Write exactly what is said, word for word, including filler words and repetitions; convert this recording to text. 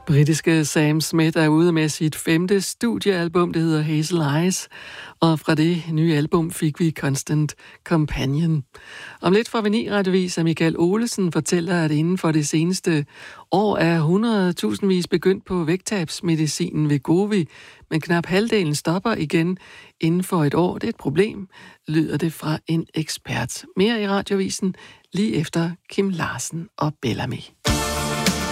Britiske Sam Smith er ude med sit femte studiealbum, det hedder Hazel Eyes, og fra det nye album fik vi Constant Companion. Om lidt fra Venir-radiovis er Michael Olesen fortæller, at inden for det seneste år er hundredtusindvis begyndt på vægttabsmedicinen Wegovy, men knap halvdelen stopper igen inden for et år. Det er et problem, lyder det fra en ekspert. Mere i radiovisen lige efter Kim Larsen og Bellamy.